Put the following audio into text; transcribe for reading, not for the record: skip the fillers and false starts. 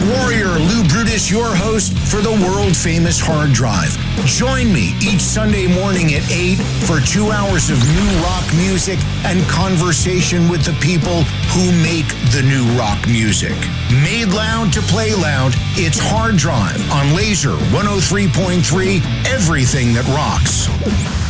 Warrior Lou Brutus, your host for the world-famous Hard Drive. Join me each Sunday morning at 8 for 2 hours of new rock music and conversation with the people who make the new rock music. Made loud to play loud, it's Hard Drive on Laser 103.3, everything that rocks.